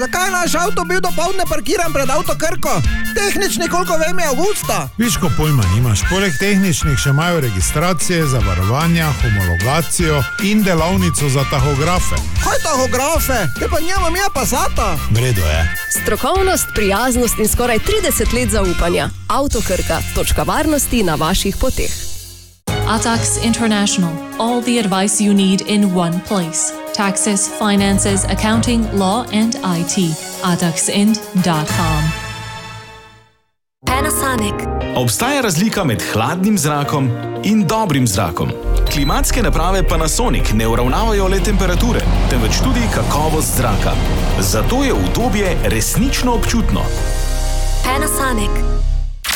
zakaj je naš avto bil dopoldne parkiran pred Avto Krko? Tehnični, koliko vem, je avgusta. Viš, ko pojma nimaš. Poleg tehničnih še imajo registracije, zavarovanja, homologacijo in delavnico za tahografe. Kaj tahografe? Te pa njema mija Passata. Vredo je. Strokovnost, prijaznost in skoraj 30 let zaupanja. Avto Krka, točka varnosti na vaših poteh. Atax International. All the advice you need in one place. Taxes, finances, accounting, law and IT. ataxind.com. Panasonic. Obstaja razlika med hladnim zrakom in dobrim zrakom. Klimatske naprave Panasonic ne uravnavajo le temperature, temveč tudi kakovost zraka. Zato je udobje resnično občutno. Panasonic.